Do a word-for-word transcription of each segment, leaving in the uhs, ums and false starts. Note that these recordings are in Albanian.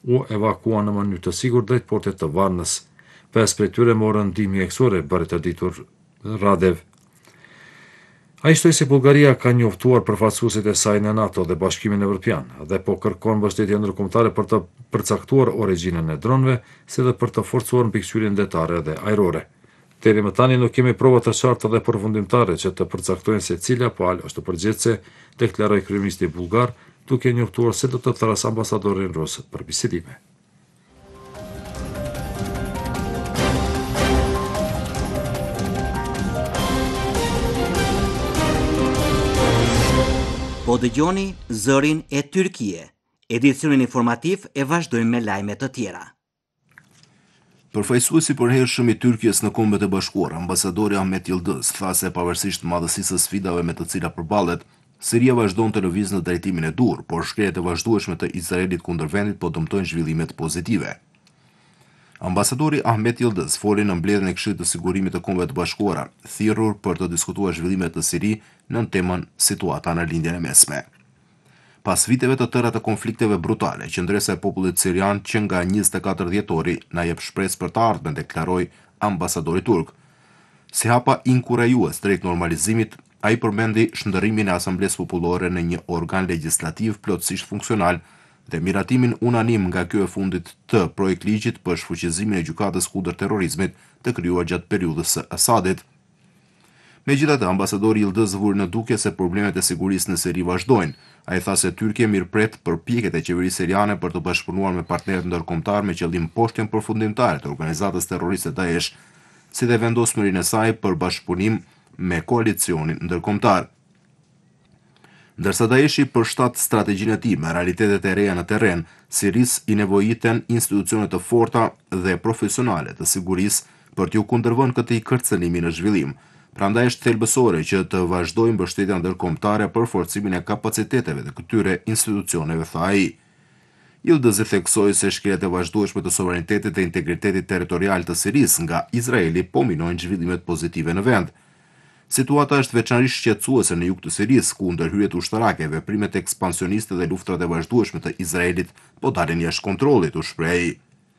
u evakuuar në mënyrë të sigurt drejt portit të Varnës. Pesë prej tyre morën ndihmë mjekësore, bëri të ditur Radev. Ai shtoi se Bullgaria ka njoftuar përfaqësuesit e saj në NATO dhe Bashkimin Evropian dhe po kërkon mbështetje ndërkombëtare për të përcaktuar origjinën e dronëve, si dhe për të forcuar mbikëqyrjen detare dhe ajrore. Deri më tani nuk kemi prova të qarta dhe përfundimtare që të përcaktojnë se cila palë është përgjithëse, deklaroi kryeministri bullgar, duke njoftuar se do të thirrë ambasadorin rus për bisedime. Po dëgjoni Zërin e Tyrkie. Edicionin informativ e vazhdojmë me lajme të tjera. Përfaqësuesi i përhershëm i Tyrkisë në Kombet e Bashkuara, ambasadori Ahmet Yıldız, tha se pavarësisht madhësisë së sfidave me të cilat përballet, Siria vazhdon të lëvizë në drejtimin e dur, por shkretjet e vazhdueshme të Izraelit kundër vendit po dëmtojnë zhvillimet pozitive. Ambasadori Ahmet Yıldız foli në mbledhjen e Këshillit të Sigurimit të Kombeve të Bashkuara, thirrur për të diskutuar zhvillimet në Siri në temën situata në lindjen e mesme. Pas viteve të tëra të konflikteve brutale, qëndresa e popullit sirian që nga njëzet e katër dhjetori na jep shpresë për të ardhmen, deklaroi ambasadori turk. Si hapa inkurajues drejt normalizimit, ai përmendi shndërrimin e Asamblesë Popullore në një organ legjislativ plotësisht funksional dhe miratimin unanim nga ky e fundit të projekt ligjit për shfuqizimin e gjykatës kundër terrorizmit të krijuar gjatë periudhës së Asadit. Megjithatë, ambasadori Yıldız vuri në dukje se problemet e sigurisë në Siri vazhdojnë. Ai tha se Tyrkia mirëpret përpjekjet e qeverisë siriane për të bashkëpunuar me partnerët ndërkombëtar me qëllim poshtjen përfundimtare të organizatës terroriste Daesh, si dhe vendosmërinë e saj për bashkëpunim me koalicionin ndërkombëtar. Ndërsa Daeshi përshtat strategjinë e tij me realitetet e reja në terren, Siris i nevojiten institucione të forta dhe profesionale të sigurisë për t'u kundërvënë këtij kërcënimi në zhvillim. Prandaj është thelbësore që të vazhdojë mbështetja ndërkombëtare për forcimin e kapaciteteve të këtyre institucioneve, tha ai. Yıldız theksoi se shkeljet e vazhdueshme të sovranitetit dhe integritetit territorial të Sirisë nga Izraeli po minojnë zhvillimet pozitive në vend. Situata është veçanërisht shqetësuese në jug të Sirisë, ku ndërhyrjet ushtarake, veprimet ekspansioniste dhe luftrat e vazhdueshme të Izraelit po dalen jashtë kontrollit, u shpreh ai.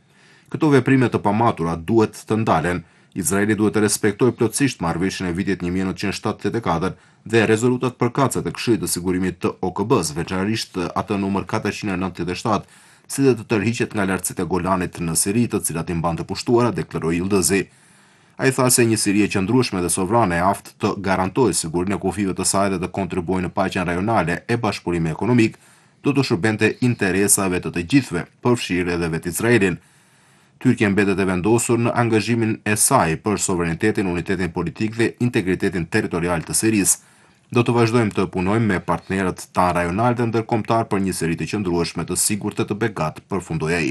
Këto veprime të pamatura duhet të ndalen. Izraeli duhet të respektojë plotësisht marrëveshjen e vitit një mijë e nëntëqind e shtatëdhjetë e katër dhe rezolutat përkatëse të Këshillit të Sigurimit të O K B-s, veçanërisht atë numër katërqind e nëntëdhjetë e shtatë, si dhe të tërhiqet nga lartësitë e Golanit në Siri, të cilat i mban të pushtuara, deklaroi Yıldız. Ai tha se një Siri e qëndrueshme dhe sovrane e aftë të garantojë sigurinë e kufive të saj dhe të kontribuojë në paqen rajonale e bashkëpunimit ekonomik, do të shërbente interesave të të gjithëve, përfshirë edhe vetë Izraelin. Tyrkia mbetet e vendosur në angazhimin e saj për sovranitetin, unitetin politik dhe integritetin territorial të Sirisë. Do të vazhdojmë të punojmë me partnerët tanë rajonal dhe ndërkombëtar për një seri të qëndrueshme, të sigurt e të begat, përfundoi ai.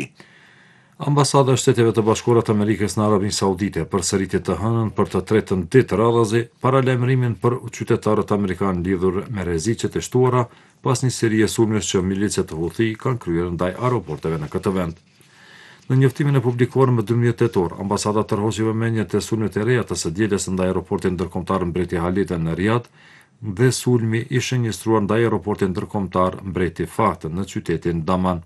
Ambasada e Shteteve të Bashkuara të Amerikës në Arabinë Saudite përsëriti të hënën për të tretën ditë radhazi paralajmërimin për qytetarët amerikanë lidhur me rreziqet e shtuara pas një serie sulmesh që milicet Houthi kanë kryer ndaj aeroporteve në këtë vend. Në njoftimin e publikuar më dymbëdhjetë tetor, ambasada tërhoqi vëmendjen te sulmet e reja të së dielës ndaj aeroportit ndërkombëtar Mbreti Halide në Riyadh dhe sulmi i shënjestruar ndaj aeroportit ndërkombëtar Mbreti Fahd në qytetin Daman.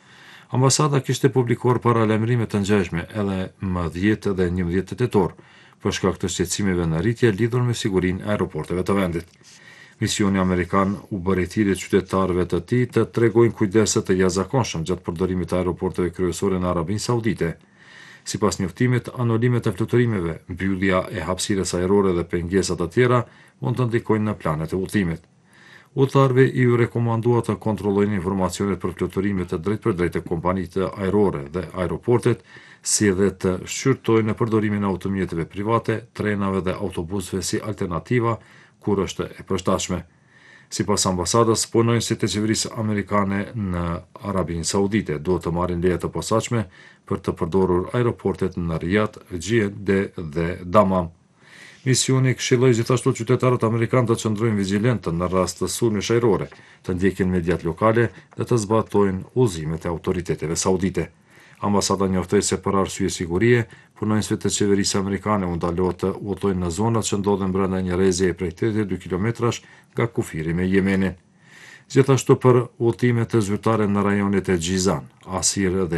Ambasada kishte publikuar paralajmërime të ngjashme edhe më dhjetë dhe njëmbëdhjetë tetor për shkak të shqetësimeve në rritje lidhur me sigurinë e aeroporteve të vendit. Misioni amerikan u bëri thirrje qytetarëve të tij të tregojnë kujdes të jashtëzakonshëm gjatë përdorimit të aeroporteve kryesore në Arabinë Saudite. Sipas njoftimit, anulimet e fluturimeve, mbyllja e hapësirës ajrore dhe pengesat të tjera mund të ndikojnë në planet e udhëtimit. Udhëtarëve i u rekomandua të kontrollojnë informacionet për fluturimet të drejtpërdrejtë të kompanive ajrore dhe aeroportet, si dhe të shqyrtojnë në përdorimin e automjeteve private, trenave dhe autobusëve si alternativa kur është e përshtatshme. Sipas ambasadës, punonjësit e qeverisë amerikane në Arabinë Saudite duhet të marrin leje të posaçme për të përdorur aeroportet në Riyadh, Jidde dhe Dammam. Misioni këshilloi gjithashtu qytetarët amerikanë të qëndrojnë vigjilentë në rast të sulmesh ajrore, të ndjekin mediat lokale dhe të zbatojnë udhëzimet e autoriteteve saudite. Ambasada njoftoi se për arsye sigurie, punonjësve të qeverisë amerikane u ndalohet të udhëtojnë në zonat që ndodhen brenda një rrezie prej tridhjetë e dy kilometrash nga kufiri me Yemenin. Gjithashtu për udhëtime të zyrtare në rajonet e Gjizan, Asir dhe